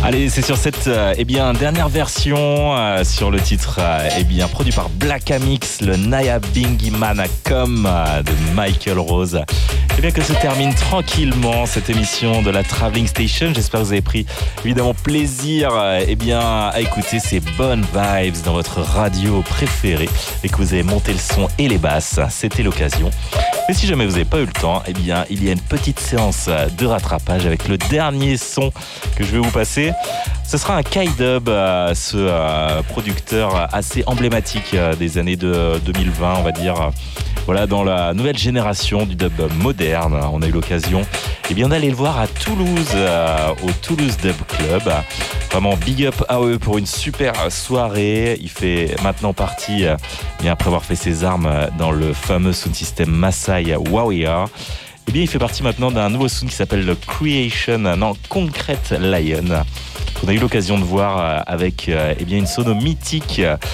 Allez, c'est sur cette dernière version sur le titre produit par Black Amix, le Naya Bingy Manacom de Michael Rose. Que se termine tranquillement cette émission de la Traveling Station. J'espère que vous avez pris évidemment plaisir à écouter ces bonnes vibes dans votre radio préférée et que vous avez monté le son et les basses. C'était l'occasion. Mais si jamais vous n'avez pas eu le temps, il y a une petite séance de rattrapage avec le dernier son que je vais vous passer. Ce sera un K-Dub, ce producteur assez emblématique des années de 2020, on va dire. Voilà, dans la nouvelle génération du dub moderne, on a eu l'occasion d'aller le voir à Toulouse, au Toulouse Dub Club. Vraiment big up à eux pour une super soirée. Il fait maintenant partie, après avoir fait ses armes dans le fameux sound system Masai Warrior. Il fait partie maintenant d'un nouveau sound qui s'appelle le Concrete Lion, qu'on a eu l'occasion de voir avec une sono mythique